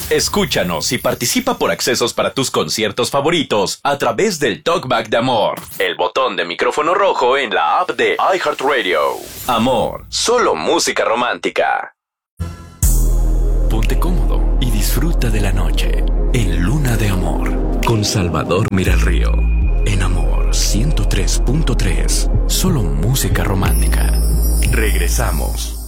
Escúchanos y participa por accesos para tus conciertos favoritos a través del Talkback de Amor, el botón de micrófono rojo en la app de iHeartRadio. Amor, solo música romántica. Ponte cómodo y disfruta de la noche en Luna de Amor con Salvador Miralrío. En Amor 103.3, solo música romántica. Regresamos.